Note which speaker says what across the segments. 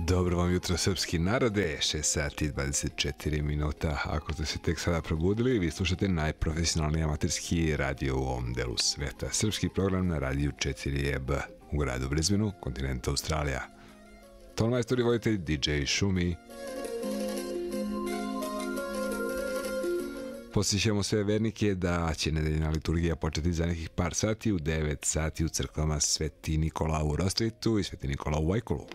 Speaker 1: Dobro vam jutro, srpski narode, 6 sati 24 minuta. Ako ste se tek sada probudili, vi slušate najprofesionalniji amaterski radio u ovom delu sveta. Srpski program na radiju 4EB u gradu Brisbaneu, kontinenta Australija. Tonmajstor i voditelj DJ Šumi. Posjećamo sve vernike da će nedeljna liturgija početi za nekih par sati u 9 sati u crkvama Sveti Nikola u Rostritu i Sveti Nikola u Vajkulu.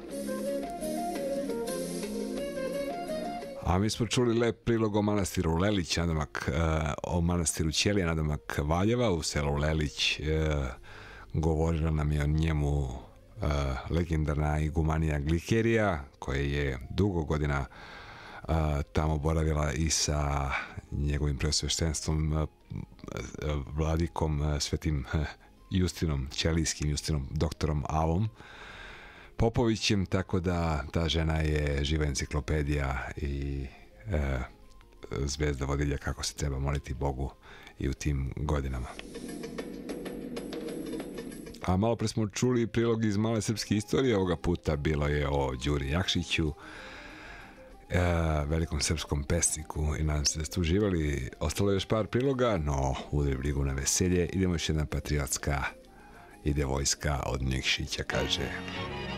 Speaker 1: A mi smo čuli lep prilog o manastiru Lelić, nadomak, o manastiru Ćelija, nadomak Valjeva u selu Lelić. Govorila nam je o njemu legendarna igumanija Glikerija, koja je dugo godina tamo boravila i sa njegovim preosveštenstvom vladikom Svetim Justinom, ćelijskim Justinom, doktorom Avom Popovićem, tako da ta žena je živa enciklopedija i zvezda vodilja kako se treba moliti Bogu i u tim godinama. A malo pre smo čuli prilog iz male srpske istorije, ovoga puta bilo je o Đuri Jakšiću, velikom srpskom pesniku, i nadam se da ste uživali. Ostalo je još par priloga, no udri brigu na veselje. Idemo još jedna patriotska, ide vojska od Nikšića, kaže.